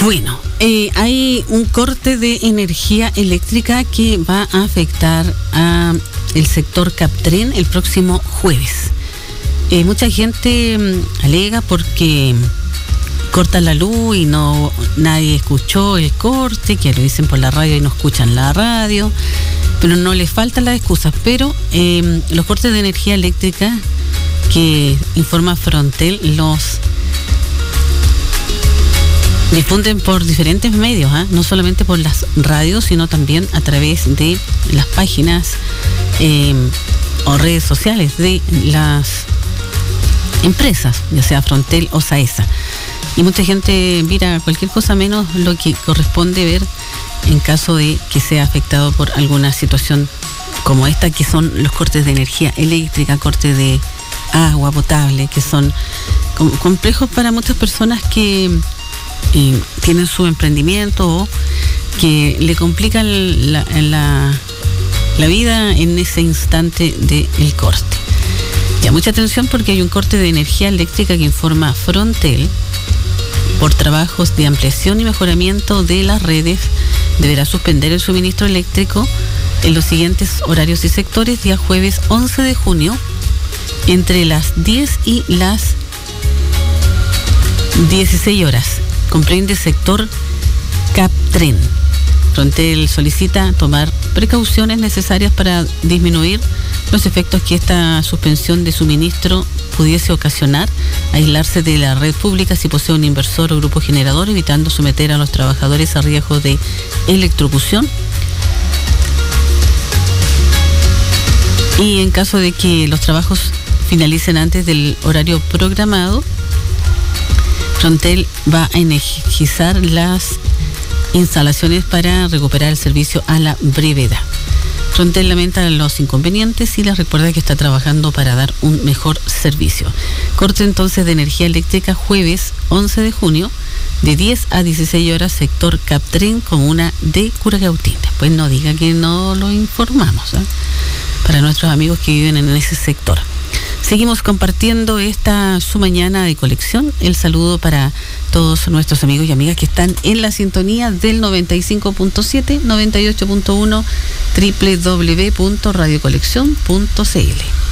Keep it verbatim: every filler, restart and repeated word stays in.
Bueno, eh, hay un corte de energía eléctrica que va a afectar a el sector Captren el próximo jueves. Eh, mucha gente mmm, alega porque cortan la luz y no nadie escuchó el corte, que lo dicen por la radio y no escuchan la radio, pero no les faltan las excusas. Pero eh, los cortes de energía eléctrica que informa Frontel los difunden por diferentes medios, ¿eh? No solamente por las radios, sino también a través de las páginas eh, o redes sociales de las empresas, ya sea Frontel o Saesa. Y mucha gente mira cualquier cosa menos lo que corresponde ver en caso de que sea afectado por alguna situación como esta, que son los cortes de energía eléctrica, cortes de agua potable, que son complejos para muchas personas que eh, tienen su emprendimiento o que le complican la, la, la vida en ese instante del corte. Ya, mucha atención, porque hay un corte de energía eléctrica que informa Frontel por trabajos de ampliación y mejoramiento de las redes. Deberá suspender el suministro eléctrico en los siguientes horarios y sectores: día jueves once de junio entre las diez y las dieciséis horas. Comprende sector Captren. Frontel solicita tomar precauciones necesarias para disminuir los efectos que esta suspensión de suministro pudiese ocasionar: aislarse de la red pública si posee un inversor o grupo generador, evitando someter a los trabajadores a riesgo de electrocución. Y en caso de que los trabajos finalicen antes del horario programado, Frontel va a energizar las instalaciones para recuperar el servicio a la brevedad. Frontel lamenta los inconvenientes y les recuerda que está trabajando para dar un mejor servicio. Corte entonces de energía eléctrica jueves once de junio de diez a dieciséis horas, sector Captren, comuna de Curacautín. Después no diga que no lo informamos, ¿eh? Para nuestros amigos que viven en ese sector. Seguimos compartiendo esta su mañana de colección. El saludo para todos nuestros amigos y amigas que están en la sintonía del noventa y cinco punto siete, noventa y ocho punto uno, doble u doble u doble u punto radio colección punto c l.